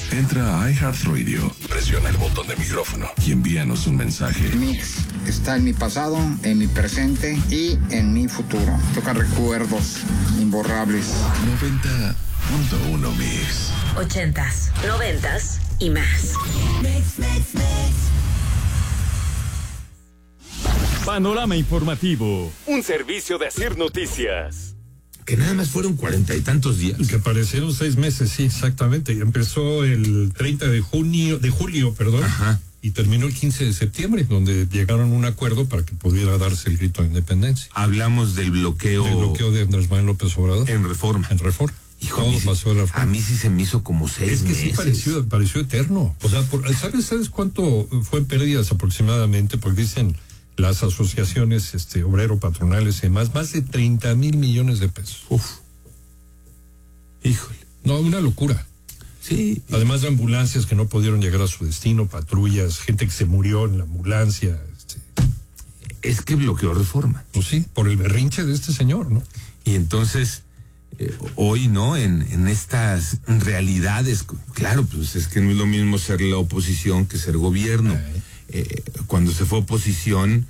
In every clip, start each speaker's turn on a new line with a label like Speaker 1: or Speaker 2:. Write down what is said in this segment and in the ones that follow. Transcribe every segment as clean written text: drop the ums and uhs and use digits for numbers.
Speaker 1: Entra a iHeartRadio, presiona el botón de micrófono y envíanos un mensaje.
Speaker 2: Mix está en mi pasado, en mi presente y en mi futuro. Toca recuerdos imborrables.
Speaker 1: 90.1 Mix.
Speaker 3: 80s, 90s y más.
Speaker 4: Mix.
Speaker 5: Panorama informativo, un servicio de Asir Noticias.
Speaker 6: Que nada más fueron 40 y tantos días.
Speaker 7: Que parecieron 6 meses, sí, exactamente. Y empezó el 30 de julio,
Speaker 6: Ajá.
Speaker 7: Y terminó el 15 de septiembre, donde llegaron a un acuerdo para que pudiera darse el grito de independencia.
Speaker 6: Hablamos del bloqueo.
Speaker 7: El bloqueo de Andrés Manuel López Obrador.
Speaker 6: En Reforma.
Speaker 7: Hijo, todo pasó en Reforma.
Speaker 6: A mí sí se me hizo como 6 meses.
Speaker 7: Es que sí pareció eterno. O sea, ¿sabes cuánto fue en pérdidas aproximadamente? Porque dicen las asociaciones obrero patronales y demás, más de 30,000 millones de pesos.
Speaker 6: Uf. Híjole.
Speaker 7: No, una locura.
Speaker 6: Sí.
Speaker 7: Además de ambulancias que no pudieron llegar a su destino, patrullas, gente que se murió en la ambulancia.
Speaker 6: Es que bloqueó Reforma.
Speaker 7: Pues sí, por el berrinche de este señor, ¿no?
Speaker 6: Y entonces, hoy, ¿no? En estas realidades, claro, pues es que no es lo mismo ser la oposición que ser gobierno. Cuando se fue oposición,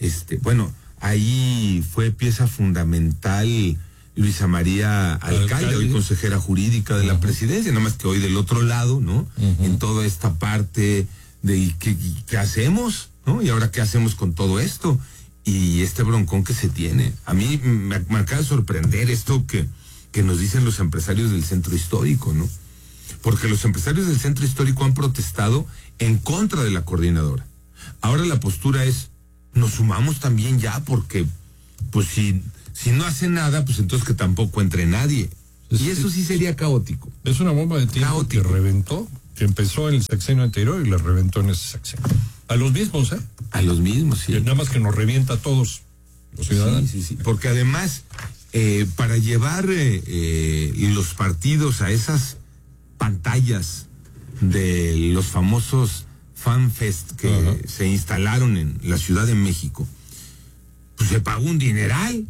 Speaker 6: ahí fue pieza fundamental Luisa María Alcalde, hoy consejera jurídica de la presidencia, nada más que hoy del otro lado, ¿no? En toda esta parte de ¿qué hacemos? ¿No? Y ahora, ¿qué hacemos con todo esto? Y este broncón que se tiene. A mí me acaba de sorprender esto que nos dicen los empresarios del centro histórico, ¿no? Porque los empresarios del centro histórico han protestado en contra de la coordinadora. Ahora la postura es, nos sumamos también ya, porque pues si no hace nada, pues entonces que tampoco entre nadie. Y eso sí sería caótico.
Speaker 7: Es una bomba de tiempo caótico. Que reventó, que empezó en el sexenio anterior y le reventó en ese sexenio. A los mismos,
Speaker 6: A los mismos, sí.
Speaker 7: Que nada más que nos revienta a todos los ciudadanos.
Speaker 6: Sí. Porque además, para llevar los partidos a esas pantallas de los famosos FanFest que se instalaron en la Ciudad de México, pues se pagó un dineral.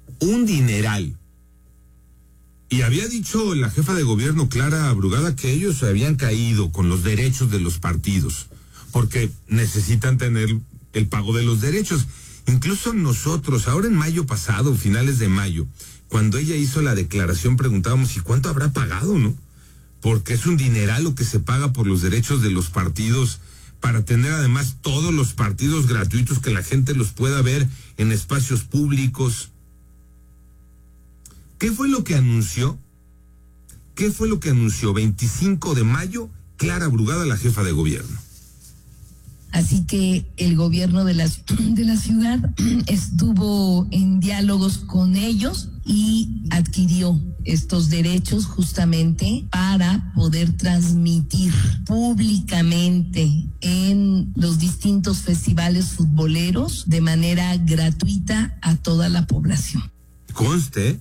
Speaker 6: Y había dicho la jefa de gobierno, Clara Brugada, que ellos se habían caído con los derechos de los partidos, porque necesitan tener el pago de los derechos. Incluso nosotros, ahora en mayo pasado, finales de mayo, cuando ella hizo la declaración, preguntábamos, ¿y cuánto habrá pagado, no? Porque es un dineral lo que se paga por los derechos de los partidos, para tener además todos los partidos gratuitos, que la gente los pueda ver en espacios públicos. ¿Qué fue lo que anunció? 25 de mayo, Clara Brugada, la jefa de gobierno.
Speaker 8: Así que el gobierno de la ciudad estuvo en diálogos con ellos y adquirió estos derechos justamente para poder transmitir públicamente en los distintos festivales futboleros de manera gratuita a toda la población.
Speaker 6: Conste,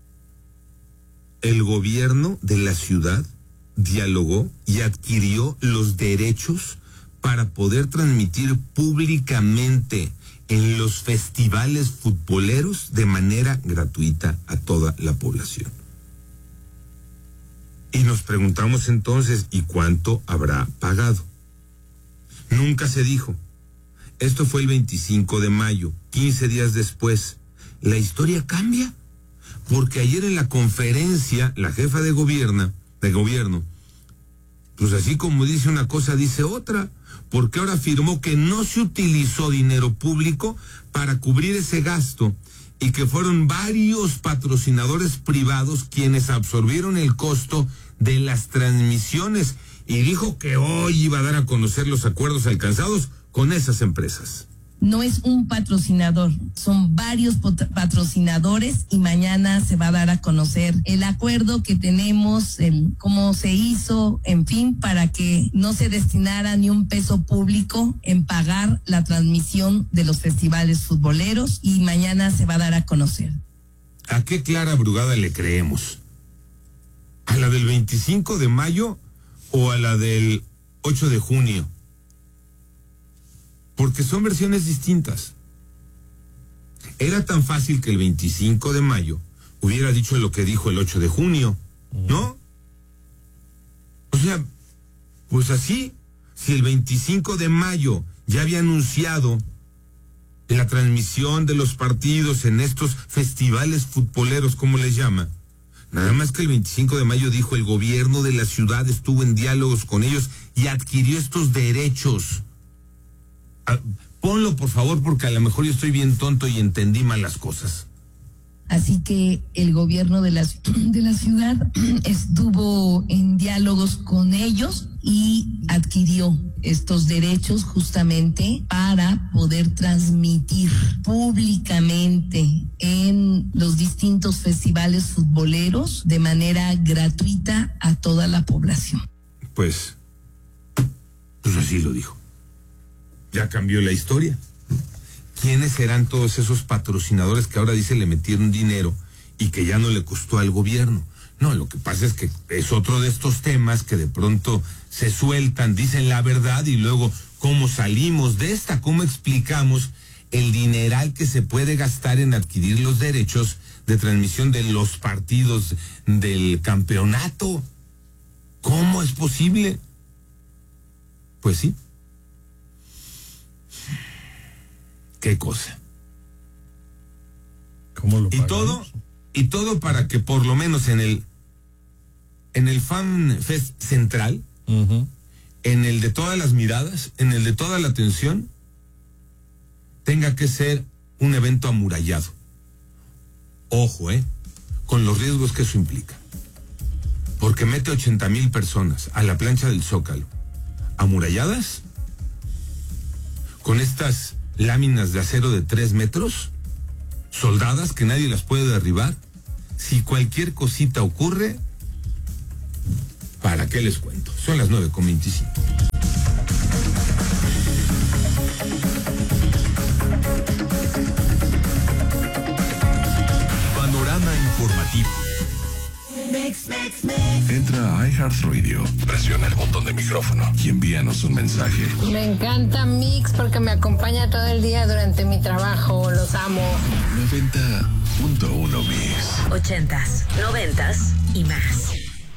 Speaker 6: el gobierno de la ciudad dialogó y adquirió los derechos para poder transmitir públicamente en los festivales futboleros de manera gratuita a toda la población. Y nos preguntamos entonces, ¿y cuánto habrá pagado? Nunca se dijo. Esto fue el 25 de mayo, 15 días después. La historia cambia, porque ayer en la conferencia, la jefa de gobierno, pues así como dice una cosa, dice otra, porque ahora afirmó que no se utilizó dinero público para cubrir ese gasto y que fueron varios patrocinadores privados quienes absorbieron el costo de las transmisiones, y dijo que hoy iba a dar a conocer los acuerdos alcanzados con esas empresas.
Speaker 8: No es un patrocinador, son varios patrocinadores, y mañana se va a dar a conocer el acuerdo que tenemos, cómo se hizo, en fin, para que no se destinara ni un peso público en pagar la transmisión de los festivales futboleros, y mañana se va a dar a conocer.
Speaker 6: ¿A qué Clara Brugada le creemos? ¿A la del 25 de mayo o a la del 8 de junio? Porque son versiones distintas. Era tan fácil que el 25 de mayo hubiera dicho lo que dijo el 8 de junio, ¿no? O sea, Pues así, si el 25 de mayo ya había anunciado la transmisión de los partidos en estos festivales futboleros, como les llama, nada más que el 25 de mayo dijo el gobierno de la ciudad estuvo en diálogos con ellos y adquirió estos derechos. Ponlo, por favor, porque a lo mejor yo estoy bien tonto y entendí mal las cosas.
Speaker 8: Así que el gobierno de la ciudad estuvo en diálogos con ellos y adquirió estos derechos justamente para poder transmitir públicamente en los distintos festivales futboleros de manera gratuita a toda la población.
Speaker 6: Pues así lo dijo. Ya cambió la historia. ¿Quiénes serán todos esos patrocinadores que ahora dice le metieron dinero y que ya no le costó al gobierno? No, lo que pasa es que es otro de estos temas que de pronto se sueltan, dicen la verdad y luego ¿cómo salimos de esta? ¿Cómo explicamos el dineral que se puede gastar en adquirir los derechos de transmisión de los partidos del campeonato? ¿Cómo es posible? Pues sí. ¿Qué cosa?
Speaker 7: ¿Cómo lo pagamos?
Speaker 6: Y todo para que por lo menos en el Fan Fest central, en el de todas las miradas, en el de toda la atención, tenga que ser un evento amurallado. Ojo, con los riesgos que eso implica. Porque mete 80,000 personas a la plancha del Zócalo, amuralladas, con estas láminas de acero de 3 metros, soldadas que nadie las puede derribar. Si cualquier cosita ocurre, ¿para qué les cuento? Son las 9:25.
Speaker 5: Panorama informativo.
Speaker 1: Entra a iHeartRadio, presiona el botón de micrófono y envíanos un mensaje.
Speaker 4: Me encanta Mix porque me acompaña todo el día durante mi trabajo. Los amo.
Speaker 1: 90.1 Mix.
Speaker 3: 80s, 90s y más.